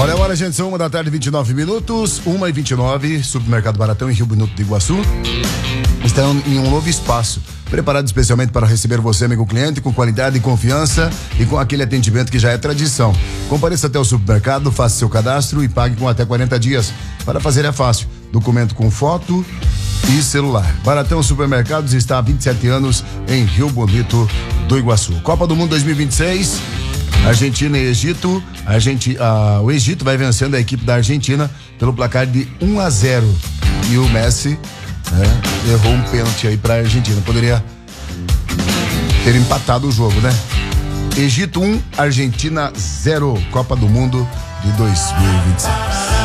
Olha a hora, gente, são 1h, 29 minutos, 1h29, Supermercado Baratão em Rio Bonito do Iguaçu. Estão em um novo espaço, preparado especialmente para receber você, amigo cliente, com qualidade e confiança e com aquele atendimento que já é tradição. Compareça até o supermercado, faça seu cadastro e pague com até 40 dias. Para fazer é fácil, documento com foto e celular. Baratão Supermercados está há 27 anos em Rio Bonito do Iguaçu. Copa do Mundo 2026, Argentina e Egito. O Egito vai vencendo a equipe da Argentina pelo placar de 1-0. E o Messi errou um pênalti aí pra Argentina. Poderia ter empatado o jogo, né? Egito 1, Argentina 0. Copa do Mundo de 2026.